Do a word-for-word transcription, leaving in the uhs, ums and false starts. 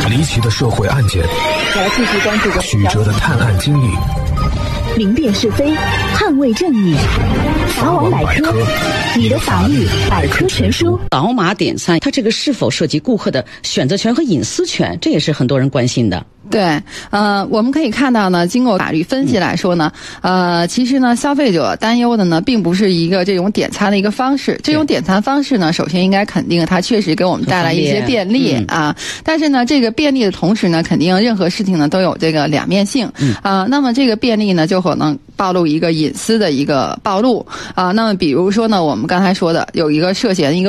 离奇的社会案件， 来继续关注的曲折的探案经历， 明辨是非，捍卫正义。法网百科，你的法律百科全书。 扫码点餐，它这个是否涉及顾客的选择权和隐私权？这也是很多人关心的。 对，呃，我们可以看到呢，经过法律分析来说呢，呃，其实呢，消费者担忧的呢，并不是一个这种点餐的一个方式。这种点餐方式呢，首先应该肯定它确实给我们带来一些便利啊，但是呢，这个便利的同时呢，肯定任何事情呢都有这个两面性啊。那么这个便利呢，就可能暴露一个隐私的一个暴露啊。那么比如说呢，我们刚才说的有一个涉嫌一个